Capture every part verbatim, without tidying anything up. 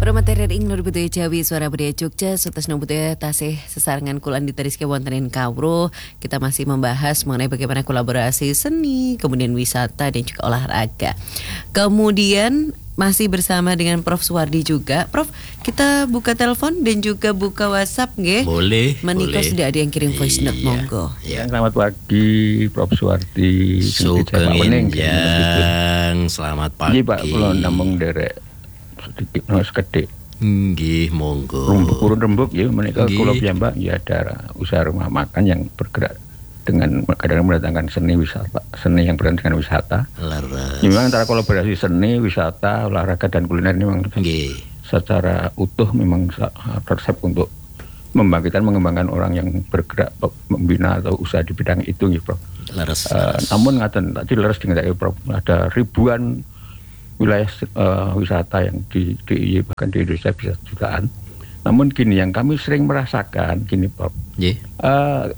Materi ing Nur Budaya Jawi Suara Budaya Jogja Sutasno Budaya tasih sesarengan kula ditariske wonten ing kawruh. Kita masih membahas mengenai bagaimana kolaborasi seni, kemudian wisata dan juga olahraga. Kemudian masih bersama dengan Prof Suwardi juga. Prof, kita buka telepon dan juga buka WhatsApp nggih? Boleh. Menika sudah ada yang kirim voice note, monggo. Iya. Selamat pagi Prof Suwardi. Sugeng yang selamat pagi. Iya Pak, kula namung derek sedikit no sekedhik. Nggih, monggo. Urun rembuk ya menika kula piyambak ya ada usaha rumah makan yang bergerak dengan kadang mendatangkan seni wisata, seni yang berkaitan dengan wisata. Laras. Memang antara kolaborasi seni, wisata, olahraga dan kuliner ini memang Nggih. secara utuh memang resep untuk membangkitkan mengembangkan orang yang bergerak membina atau usaha di bidang itu ya Prof. Laras. Uh, namun ngaten tadi leres dengan Prof, ada ribuan wilayah uh, wisata yang di D I Y bahkan di Indonesia bisa jutaan. Namun gini yang kami sering merasakan gini Prof. Nggih. Uh,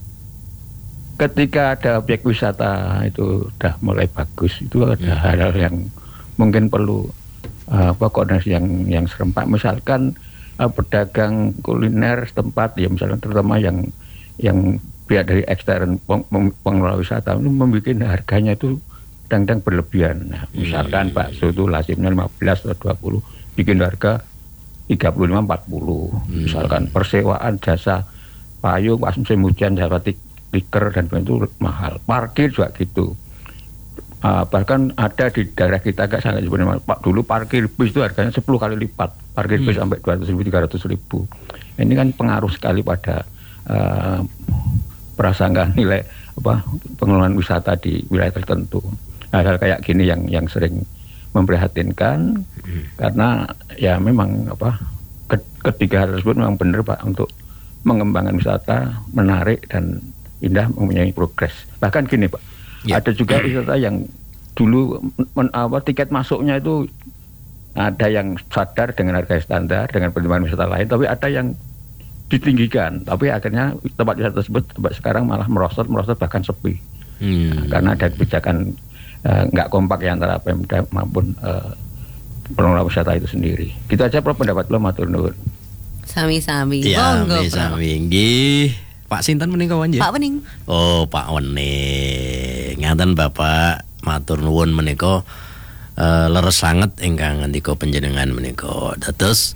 ketika ada objek wisata itu sudah mulai bagus, itu ada hmm. hal-hal yang mungkin perlu uh, koordinasi yang yang serempak. Misalkan uh, pedagang kuliner setempat, ya misalnya terutama yang yang pihak dari ekstern peng, peng, pengelola wisata itu membuat harganya itu kadang-kadang berlebihan. Nah, misalkan hmm. bakso itu lazimnya lima belas atau dua puluh, bikin harga tiga puluh lima empat puluh. Hmm. Misalkan persewaan jasa payung pas musim hujan jasa stiker dan itu mahal. Parkir juga gitu. Uh, bahkan ada di daerah kita agak sangat sebenarnya Pak, dulu parkir bis itu harganya sepuluh kali lipat. Parkir bis hmm. sampai dua ratus ribu, tiga ratus ribu. Ini kan pengaruh sekali pada uh, prasangka nilai apa pengelolaan wisata di wilayah tertentu. Hal-hal kayak gini yang yang sering memprihatinkan hmm. karena ya memang apa ketiga hal tersebut memang benar Pak untuk mengembangkan wisata menarik dan indah mempunyai progres. Bahkan gini Pak, ya. Ada juga wisata yang dulu men, apa, tiket masuknya itu ada yang sadar dengan harga standar dengan pertimbangan wisata lain, tapi ada yang ditinggikan. Tapi akhirnya tempat wisata tersebut tempat sekarang malah merosot merosot bahkan sepi hmm. nah, karena ada kebijakan nggak uh, kompak ya antara Pemda maupun uh, pengelola wisata itu sendiri. Gitu aja Prof pendapat lo, matur nuwun. Sami-sami. Ya, sami nggih. Pak sinten menika nggih? Pak Wening. Oh, Pak Wening. Ngaten Bapak, matur nuwun menika uh, leres sanget ingkang ngendika panjenengan menika. Dados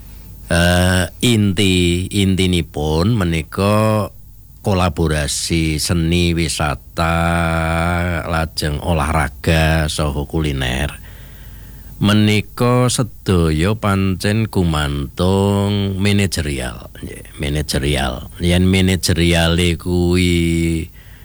uh, inti intinipun menika kolaborasi seni wisata lajeng olahraga saha kuliner. Menika sedaya pancen gumantung manajerial, manajerial. Yen manajeriale kuwi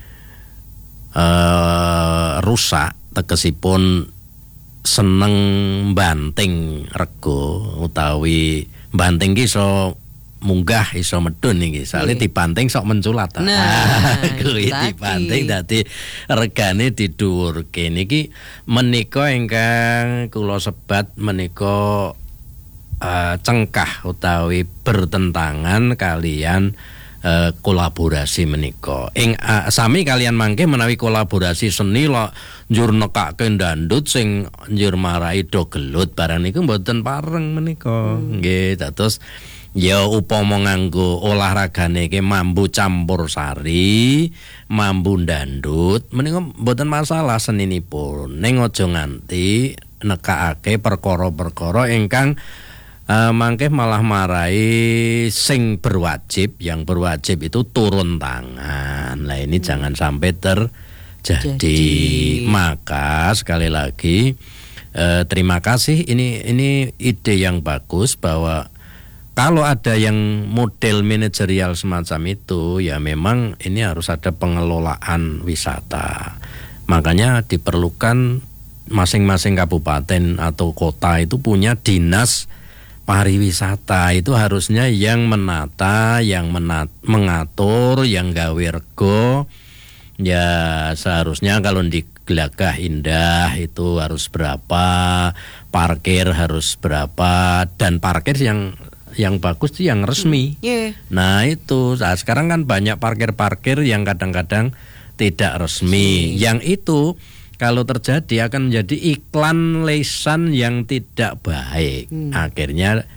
uh, rusak, tegesipun seneng banting rego utawi banting ki iso munggah iso medun iki. Soale dibanting sok menculat. Nah, kuwi dibanting dadi regane didhuwurke. Niki menika ingkang kula sebat menika uh, cengkah utawi bertentangan kalian uh, kolaborasi menika. Ing uh, sami kalian mangke menawi kolaborasi seni lo njur nekake ndandut sing njur marai do gelut barang niku mboten pareng menika. Nggih, dados ya upama nganggo olahragane iki mambu campur sari, mambu ndandut, menika mboten masalah seninipun. Ning aja nganti nekakake perkara-perkara ingkang uh, mangke malah marai sing berwajib, yang berwajib itu turun tangan. Nah, ini hmm. jangan sampai terjadi. Jadi. Maka sekali lagi uh, terima kasih, ini ini ide yang bagus bahwa kalau ada yang model manajerial semacam itu, ya memang ini harus ada pengelolaan wisata. Makanya diperlukan masing-masing kabupaten atau kota itu punya dinas pariwisata. Itu harusnya yang menata, yang menat, mengatur, yang gawe rego. Ya seharusnya kalau di Gelagah Indah itu harus berapa, parkir harus berapa, dan parkir yang yang bagus itu yang resmi. Yeah. Nah itu, nah, sekarang kan banyak parkir-parkir yang kadang-kadang tidak resmi. Yeah. Yang itu kalau terjadi akan menjadi iklan lesan yang tidak baik. Hmm. Akhirnya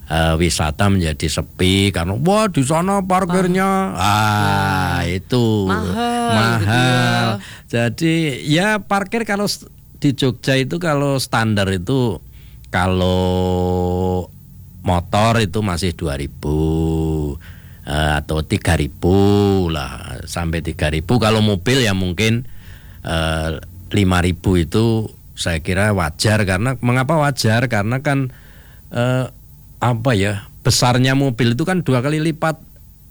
uh, wisata menjadi sepi karena wah di sana parkirnya ah ya. itu mahal, mahal. Gitu ya. Jadi ya parkir kalau di Jogja itu kalau standar itu kalau motor itu masih dua ribu uh, atau tiga ribu lah sampai tiga ribu. Kalau mobil ya mungkin uh, lima ribu itu saya kira wajar. Karena mengapa wajar? Karena kan uh, apa ya, besarnya mobil itu kan dua kali lipat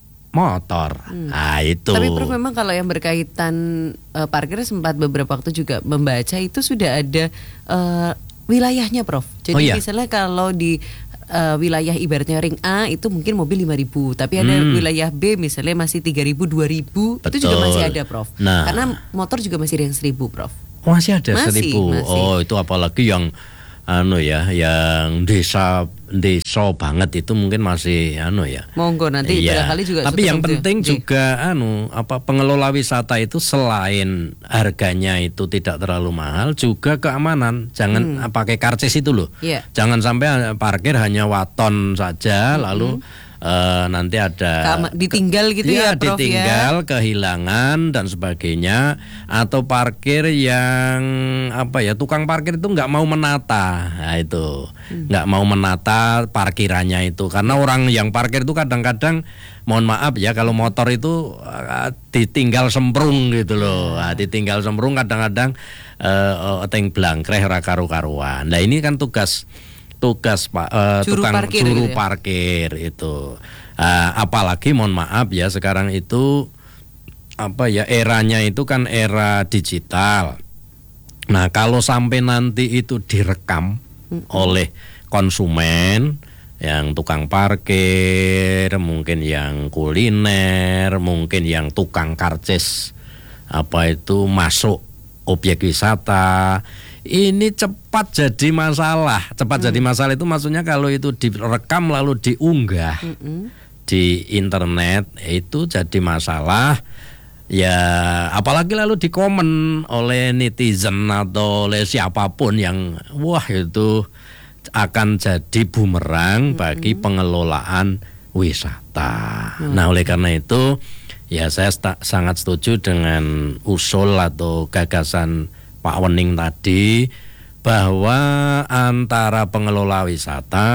motor. Hmm. Nah itu. Tapi Prof, memang kalau yang berkaitan uh, parkir sempat beberapa waktu juga membaca itu sudah ada uh, wilayahnya Prof. Jadi oh, iya? misalnya kalau di uh, wilayah ibaratnya ring A itu mungkin mobil lima ribu, tapi ada hmm. wilayah B misalnya masih tiga ribu, dua ribu. Itu juga masih ada Prof. Nah. Karena motor juga masih yang seribu Prof. Masih ada masih, seribu. Masih. Oh itu apalagi yang anu ya, yang desa desa banget itu mungkin masih anu ya. Monggo nanti iya. barangkali juga. Tapi yang penting ya. juga anu apa pengelola wisata itu selain harganya itu tidak terlalu mahal, juga keamanan. Jangan hmm. pakai karcis itu loh. Yeah. Jangan sampai parkir hanya waton saja hmm. lalu Uh, nanti ada Kama, ditinggal gitu ya, ya Prof ditinggal, ya? kehilangan dan sebagainya, atau parkir yang apa ya, tukang parkir itu nggak mau menata, nah itu nggak hmm. mau menata parkirannya itu, karena orang yang parkir itu kadang-kadang mohon maaf ya kalau motor itu uh, ditinggal semprung gitu loh, nah, ditinggal semprung kadang-kadang uh, teng blangkreh ora karu-karuan. Nah ini kan tugas tugas pak uh, juru tukang parkir juru gitu ya? parkir itu uh, apalagi mohon maaf ya sekarang itu apa ya, eranya itu kan era digital. Nah kalau sampai nanti itu direkam hmm. oleh konsumen, yang tukang parkir, mungkin yang kuliner, mungkin yang tukang karcis apa itu masuk objek wisata, ini cepat jadi masalah. Cepat hmm. jadi masalah itu maksudnya kalau itu direkam lalu diunggah hmm. di internet, itu jadi masalah. Ya apalagi lalu dikomen oleh netizen atau oleh siapapun yang wah itu akan jadi bumerang hmm. bagi pengelolaan wisata. Hmm. Nah oleh karena itu ya saya sta- sangat setuju dengan usul atau gagasan Pak Wening tadi, bahwa antara pengelola wisata,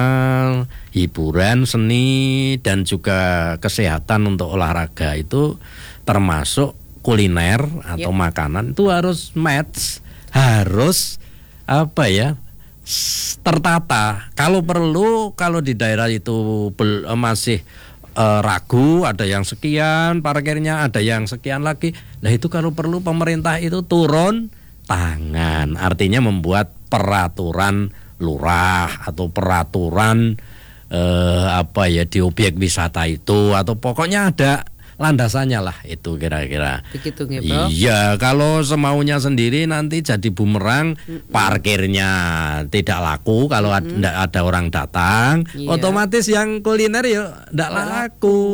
hiburan, seni, dan juga kesehatan untuk olahraga itu termasuk kuliner atau yep. makanan itu harus match, harus apa ya, tertata. Kalau perlu, kalau di daerah itu bel- masih uh, ragu, ada yang sekian parkirnya, ada yang sekian lagi. Nah itu kalau perlu pemerintah itu turun tangan, artinya membuat peraturan lurah atau peraturan eh, apa ya di objek wisata itu, atau pokoknya ada landasannya lah itu kira-kira. Begitu ya, Bro? Iya, kalau semaunya sendiri nanti jadi bumerang, mm-mm. parkirnya tidak laku kalau mm-mm. ada, ada orang datang, yeah. otomatis yang kuliner ya tidak laku,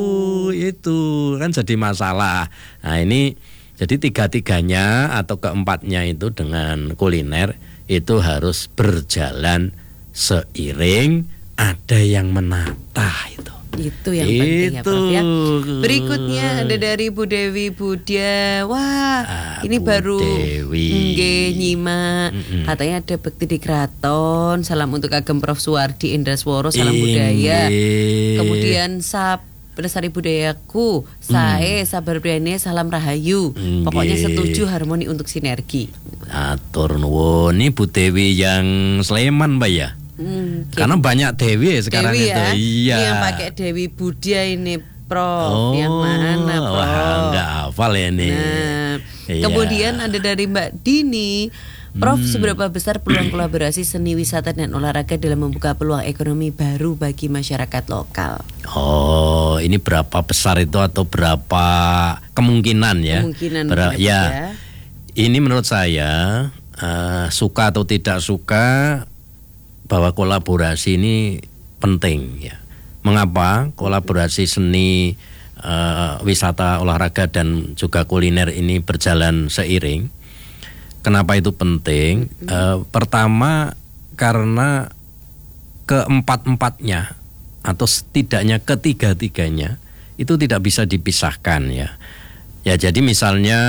itu kan jadi masalah. Nah ini jadi tiga-tiganya atau keempatnya itu dengan kuliner itu harus berjalan seiring, ada yang menata itu. Itu yang itu. penting ya Prof ya. Berikutnya ada dari Bu Dewi Budia. Wah, ah, ini Bu baru nggih nyimak. Mm-mm. Katanya ada bekti di keraton. Salam untuk Ageng Prof Suwardi Indrasworo, salam Inge. budaya. Kemudian Sap Lestari budayaku, sae hmm. sabar brene, salam rahayu. Nge. Pokoknya setuju harmoni untuk sinergi. Atur nuwun, ini Bu Dewi yang Sleman, Mbak ya. Hmm, karena banyak Dewi sekarang Dewi itu. Ya? Iya. Ini yang pakai Dewi Budia ini, Prof. Oh, yang mana, Prof? Wah, enggak hafal ya ini. Nah, iya. Kemudian ada dari Mbak Dini. Prof, hmm. seberapa besar peluang kolaborasi seni, wisata, dan olahraga dalam membuka peluang ekonomi baru bagi masyarakat lokal? Oh, ini berapa besar itu atau berapa kemungkinan ya? Kemungkinan Ber- ya. ya. Ini menurut saya uh, suka atau tidak suka bahwa kolaborasi ini penting ya. Mengapa kolaborasi seni, uh, wisata, olahraga, dan juga kuliner ini berjalan seiring? Kenapa itu penting? Mm-hmm. Uh, pertama karena keempat-empatnya atau setidaknya ketiga-tiganya itu tidak bisa dipisahkan ya. Ya jadi misalnya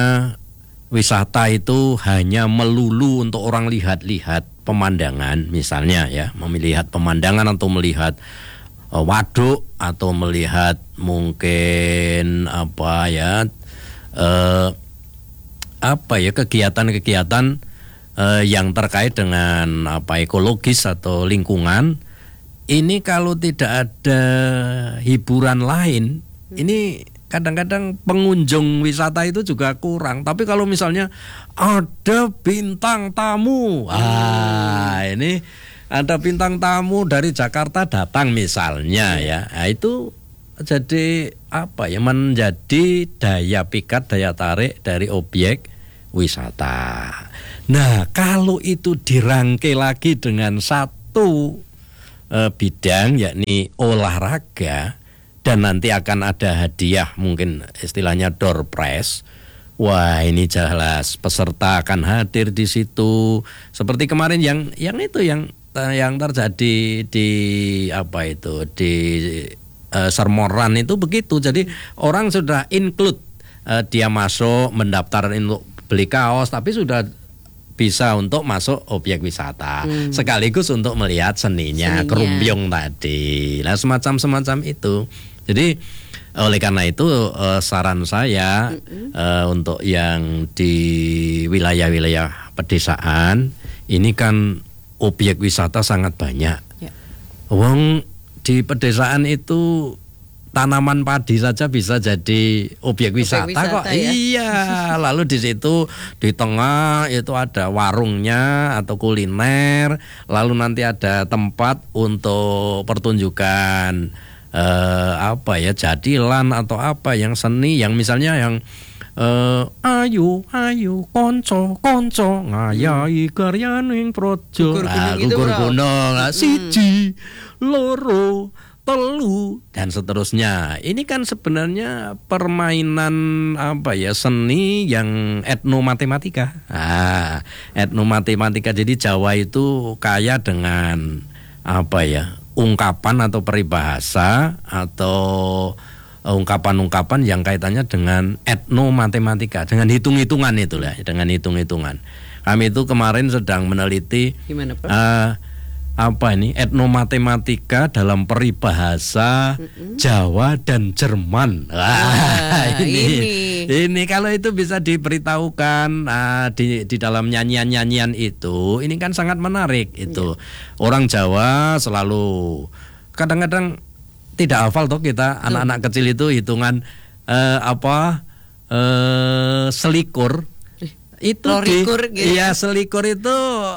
wisata itu hanya melulu untuk orang lihat-lihat pemandangan misalnya ya, melihat pemandangan atau melihat uh, waduk atau melihat mungkin apa ya uh, apa ya kegiatan-kegiatan uh, yang terkait dengan apa ekologis atau lingkungan. Ini kalau tidak ada hiburan lain, ini kadang-kadang pengunjung wisata itu juga kurang. Tapi kalau misalnya ada bintang tamu, ah ini ada bintang tamu dari Jakarta datang misalnya ya, nah, itu jadi apa ya, menjadi daya pikat, daya tarik dari objek wisata. Nah kalau itu dirangkai lagi dengan satu eh, bidang yakni olahraga, dan nanti akan ada hadiah mungkin istilahnya door prize. Wah ini jelas peserta akan hadir di situ. Seperti kemarin yang yang itu yang yang terjadi di apa itu di uh, Sermoran itu begitu. Jadi orang sudah include uh, dia masuk mendaftar untuk beli kaos, tapi sudah bisa untuk masuk objek wisata, hmm. sekaligus untuk melihat seninya, seninya. Kerumbyong tadi. Nah semacam-semacam itu. Jadi oleh karena itu uh, saran saya mm-hmm. uh, untuk yang di wilayah-wilayah pedesaan ini kan objek wisata sangat banyak. Yeah. Wong di pedesaan itu tanaman padi saja bisa jadi objek wisata, objek wisata kok. Ya? Iya, lalu di situ di tengah itu ada warungnya atau kuliner, lalu nanti ada tempat untuk pertunjukan eh, apa ya jadilan atau apa yang seni yang misalnya yang eh, ayu ayu konco konco ngayahi karyaning projo gugur gunung, nah, gugur gunung nah, siji loro telu dan seterusnya. Ini kan sebenarnya permainan apa ya seni yang etnomatematika. Ah, etnomatematika. Jadi Jawa itu kaya dengan apa ya ungkapan atau peribahasa atau ungkapan-ungkapan yang kaitannya dengan etnomatematika, dengan hitung-hitungan itulah, dengan hitung-hitungan. Kami itu kemarin sedang meneliti gimana, Pak? Uh, apa ini etnomatematika dalam peribahasa mm-mm. Jawa dan Jerman. Wah, ini, ini ini kalau itu bisa diberitahukan uh, di di dalam nyanyian-nyanyian itu, ini kan sangat menarik itu. Yeah. Orang Jawa selalu kadang-kadang tidak hafal toh kita mm. anak-anak kecil itu hitungan uh, apa uh, selikur itu di, gitu. Iya selikur itu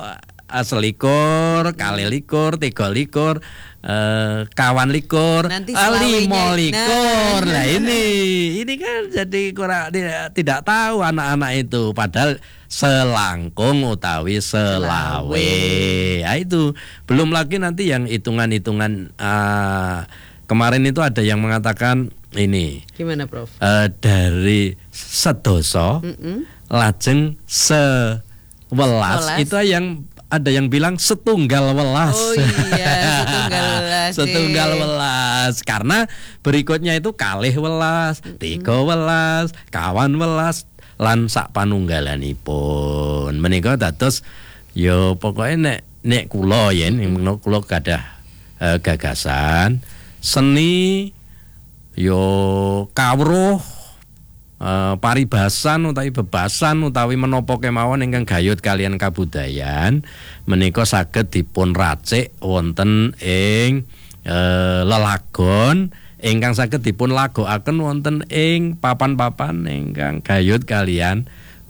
selikur, kali likur, tiga likur, eh, kawan likur, limo likur. Nah, nah ini, ini kan jadi kurang tidak, tidak tahu anak-anak itu. Padahal selangkung utawi selawe. Nah, itu belum lagi nanti yang hitungan-hitungan. Uh, kemarin itu ada yang mengatakan ini. Gimana, Prof? Uh, dari sedoso, mm-mm. lajeng sewelas. Welas. Itu yang ada yang bilang setunggal welas. Oh iya, setunggal welas. setunggal welas. Karena berikutnya itu kalih welas, tiga welas, kawan welas, lan sak panunggalanipun. Menika dados yo pokoknya nek nek kula yen kula gadah eh, gagasan seni yo kawruh Uh, paribasan utawi bebasan utawi menapa kemawon ingkang gayut kalian kabudayan menika saged dipun racik wonten ing uh, lelagon ingkang saged dipun lagokaken wonten ing papan-papan ingkang gayut kalian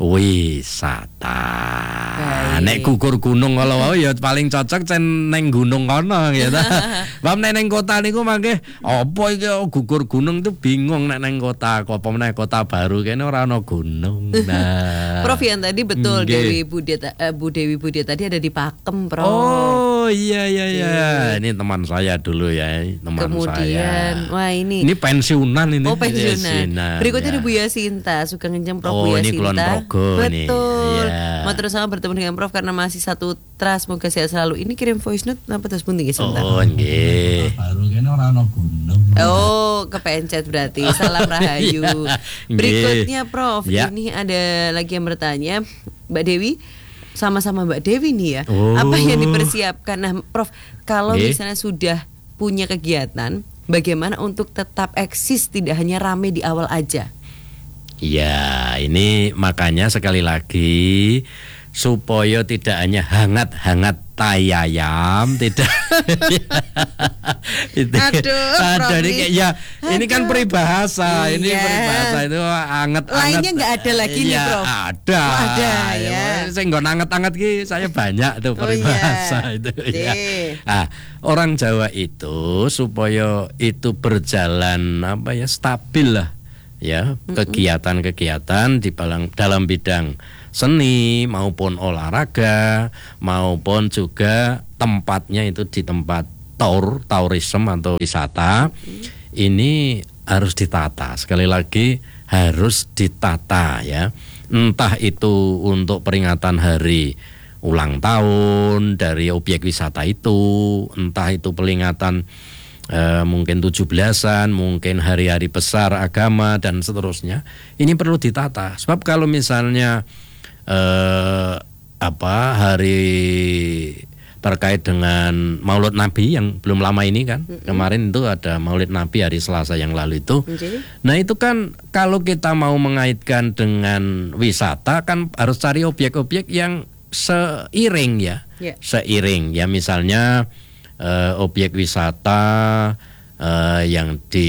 wisata. Baik. Nek gugur gunung kalau wau ya paling cocok cen neng gunung kono gitu. Bab nek neng kota niku mangke apa iki gugur gunung itu bingung nek neng kota, apa meneh kota baru kene ora ana gunung. Nah. Prof yang tadi betul Dewi Budia uh, Bu Dewi Budia tadi ada di Pakem, Prof. Oh Oh iya iya iya. Ini teman saya dulu ya, teman Kemudian, saya. wah ini. Ini pensiunan ini. Oh pensiunan. Pensiunan, Berikutnya ya. ada Buya Sinta, suka ngejem Prof Oh, Buya ini Kulon Sinta. Progo nih. Betul. Iya. Mau terus sama bertemu dengan Prof karena masih satu trust, semoga sehat selalu. Ini kirim voice note apa terus bunting ya sebentar. Oh nggih. Baru kene ora ono gunung. Oh, kepencet berarti. Salam rahayu. Iya, Berikutnya Prof, ya. ini ada lagi yang bertanya, Mbak Dewi, sama-sama Mbak Dewi nih ya. Oh. Apa yang dipersiapkan? Nah, Prof, kalau Nggih. misalnya sudah punya kegiatan, bagaimana untuk tetap eksis tidak hanya rame di awal aja? Ya, ini makanya sekali lagi supaya tidak hanya hangat-hangat tai ayam, tidak. Itu. Aduh, Ada Prof, ini kayak ya, ini kan aduh. peribahasa, ini Iya. peribahasa itu hangat-hangat. Lainnya nggak ada lagi nih, Ya, Prof? Ada. Oh, ada, ya. Saya nggak hangat-hangat ki, saya banyak tuh Oh, peribahasa iya. itu. Oke. Ya. Ah, orang Jawa itu supaya itu berjalan apa ya stabil lah ya kegiatan-kegiatan di dalam dalam bidang seni maupun olahraga maupun juga tempatnya itu di tempat tour tourism atau wisata ini harus ditata, sekali lagi harus ditata ya, entah itu untuk peringatan hari ulang tahun dari objek wisata itu, entah itu peringatan eh, mungkin tujuh belasan, mungkin hari-hari besar agama dan seterusnya. Ini perlu ditata. Sebab kalau misalnya eh, apa hari terkait dengan Maulid Nabi yang belum lama ini kan, mm-hmm. kemarin itu ada Maulid Nabi hari Selasa yang lalu itu. Okay. Nah itu kan kalau kita mau mengaitkan dengan wisata kan harus cari objek-objek yang seiring ya, Yeah. seiring ya, misalnya eh, objek wisata eh, yang di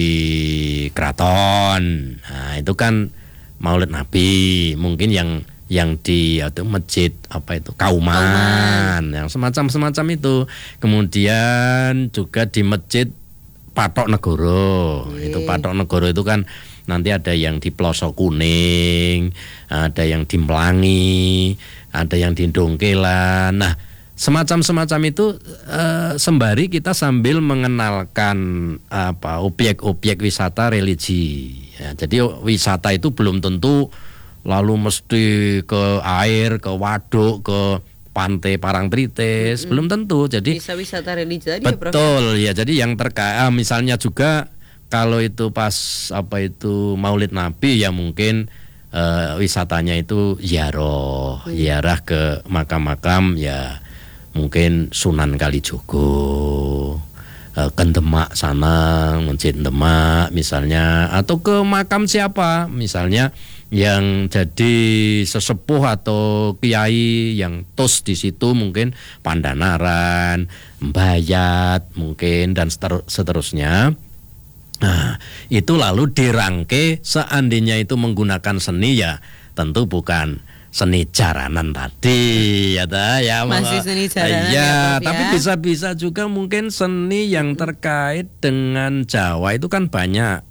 keraton, nah itu kan Maulid Nabi, mungkin yang yang di atau masjid apa itu Kauman, Kauman. yang semacam-semacam itu, kemudian juga di masjid Patok Negoro, Ye. itu Patok Negoro itu kan nanti ada yang di Pelosok Kuning, ada yang di Melangi, ada yang di Dongkelan. Nah, semacam-semacam itu eh, sembari kita sambil mengenalkan apa objek-objek wisata religi. Ya, jadi wisata itu belum tentu lalu mesti ke air, ke waduk, ke pantai Parangtritis, mm-hmm. belum tentu. Jadi bisa wisata religi tadi betul ya, ya. Jadi yang terkait ah, misalnya juga kalau itu pas apa itu Maulid Nabi ya mungkin uh, wisatanya itu ziarah, hmm. ziarah ke makam-makam ya mungkin Sunan Kalijogo, uh, ke Demak sana, Masjid Demak misalnya, atau ke makam siapa misalnya yang jadi sesepuh atau kiai yang tos di situ mungkin Pandanaran, Mbayat mungkin dan seterusnya. Nah, itu lalu dirangkai seandainya itu menggunakan seni ya tentu bukan seni jaranan tadi ya ta ya masih seni jaranan ya, ya, Prof, tapi ya. bisa-bisa juga mungkin seni yang terkait dengan Jawa itu kan banyak.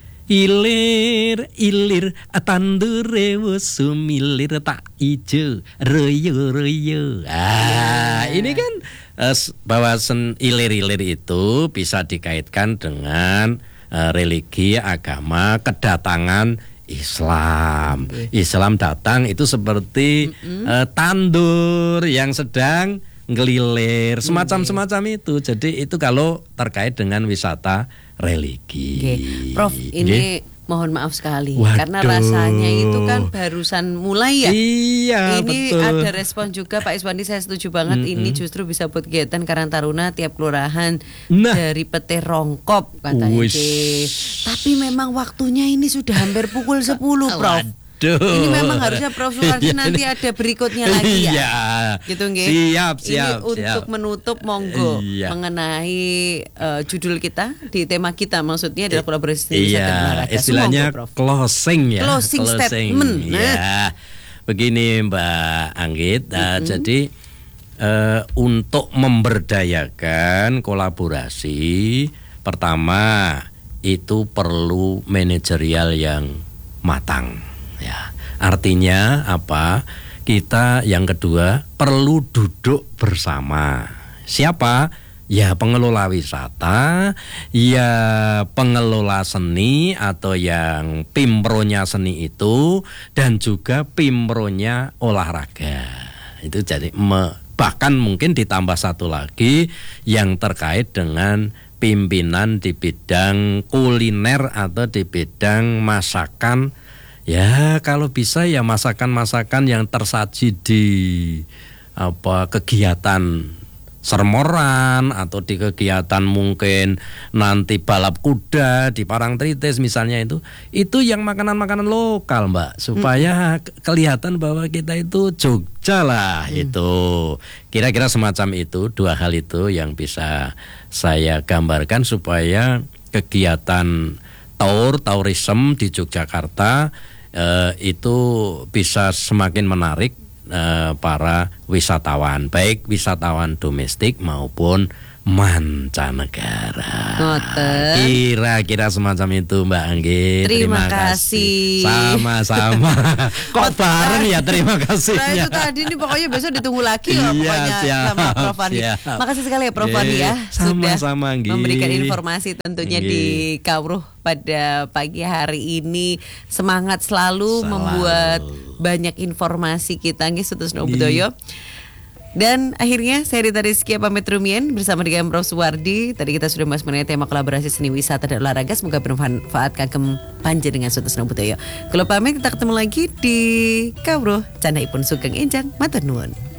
Ilir ilir atandure sumilir tak ijo royo royo. Ah, ini kan uh, bahwa sen ilir-ilir itu bisa dikaitkan dengan uh, religi, agama, kedatangan Islam. Okay. Islam datang itu seperti mm-hmm. uh, tandur yang sedang ngelilir, semacam-semacam itu. Jadi itu kalau terkait dengan wisata religi. Okay. Prof, ini okay. mohon maaf sekali. Waduh. Karena rasanya itu kan barusan mulai ya. Iya, ini betul. ada respon juga Pak Iswandi, saya setuju banget. Mm-hmm. Ini justru bisa buat kegiatan Karang Taruna tiap kelurahan nah. dari Pete Rongkop katanya. Tapi memang waktunya ini sudah hampir pukul sepuluh, Prof. Aduh. Ini memang harusnya Prof Suwardi nanti ada berikutnya lagi ya. Iya. Gitu nggih. Siap, siap. Ini untuk siap. menutup monggo iya. mengenai uh, judul kita di tema kita maksudnya adalah kolaborasi wisata iya, dan olahraga. istilahnya closing ya. Closing, closing. statement. Nah. Ya. Begini Mbak Anggit, mm-hmm. uh, jadi uh, untuk memberdayakan kolaborasi pertama itu perlu manajerial yang matang. Ya, artinya apa? Kita yang kedua perlu duduk bersama. Siapa? Ya pengelola wisata, ya pengelola seni atau yang pimpronya seni itu, dan juga pimpronya olahraga. Itu jadi me, bahkan mungkin ditambah satu lagi yang terkait dengan pimpinan di bidang kuliner atau di bidang masakan. Ya kalau bisa ya masakan-masakan yang tersaji di apa kegiatan sermoran atau di kegiatan mungkin nanti balap kuda di Parangtritis misalnya, itu itu yang makanan-makanan lokal Mbak, supaya hmm. kelihatan bahwa kita itu Jogja lah. hmm. Itu kira-kira semacam itu, dua hal itu yang bisa saya gambarkan supaya kegiatan tour tourism di Yogyakarta eh, itu bisa semakin menarik para wisatawan, baik wisatawan domestik maupun mancanegara. Ngoten. Kira-kira semacam itu Mbak Anggi. Terima, terima kasih. Sama-sama. Kok bareng ya terima kasihnya. Nah itu tadi nih pokoknya besok ditunggu lagi loh iya, pokoknya siap, sama Prof Andi. Siap. Makasih sekali ya Prof Andi ya sama-sama, sudah Anggi. memberikan informasi tentunya Anggi. di Kawruh pada pagi hari ini. Semangat selalu, selalu. membuat banyak informasi kita Anggi Sutisno Budoyo. Dan akhirnya saya Rita Rizkia pamit rumiyin bersama dengan Prof Suwardi. Tadi kita sudah bahas mengenai tema kolaborasi seni wisata dan olahraga. Semoga bermanfaat kagem panjenengan Sutisno Budoyo. Kalau pamit kita ketemu lagi di Kawruh Candhaipun Sugeng Enjang Matur nuwun.